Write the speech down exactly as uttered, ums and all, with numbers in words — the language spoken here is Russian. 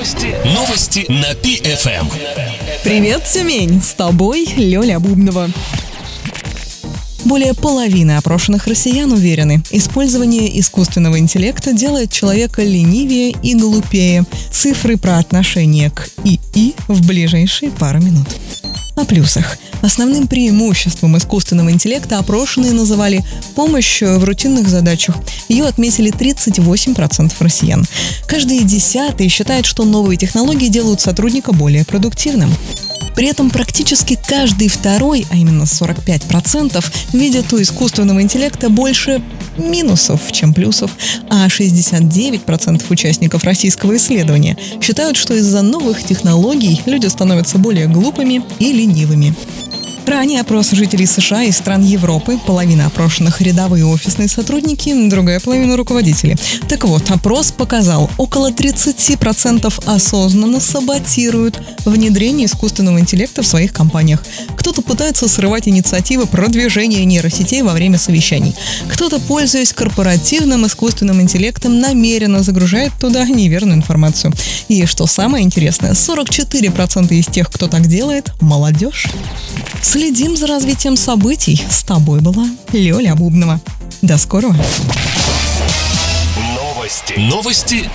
Новости, новости на Пи эф эм. Привет, Тюмень! С тобой Лёля Бубнова. Более половины опрошенных россиян уверены, использование искусственного интеллекта делает человека ленивее и глупее. Цифры про отношение к ИИ в ближайшие пару минут. О плюсах. Основным преимуществом искусственного интеллекта опрошенные называли помощь в рутинных задачах. Ее отметили тридцать восемь процентов россиян. Каждый десятый считает, что новые технологии делают сотрудника более продуктивным. При этом практически каждый второй, а именно сорок пять процентов, видят у искусственного интеллекта больше минусов, чем плюсов, а шестьдесят девять процентов участников российского исследования считают, что из-за новых технологий люди становятся более глупыми и ленивыми. Ранее опрос жителей США и стран Европы, половина опрошенных рядовые офисные сотрудники, другая половина руководители. Так вот, опрос показал, около тридцать процентов осознанно саботируют внедрение искусственного интеллекта в своих компаниях. Кто-то пытается срывать инициативы продвижения нейросетей во время совещаний. Кто-то, пользуясь корпоративным искусственным интеллектом, намеренно загружает туда неверную информацию. И что самое интересное, сорок четыре процента из тех, кто так делает, молодежь. Следим за развитием событий. С тобой была Лёля Бубнова. До скорого. Новости, новости